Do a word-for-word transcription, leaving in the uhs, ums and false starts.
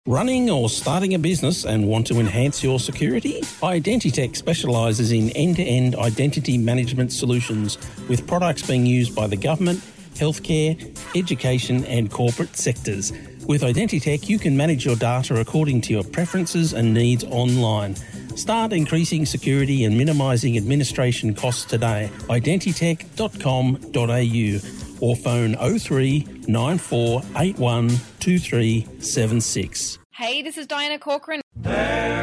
Running or starting a business and want to enhance your security? Identitech specialises in end-to-end identity management solutions with products being used by the government, healthcare, education and corporate sectors. With Identitech, you can manage your data according to your preferences and needs online. Start increasing security and minimising administration costs today. identitech dot com dot a u or phone oh three nine four eight one two three seven six. Hey, this is Diana Corcoran.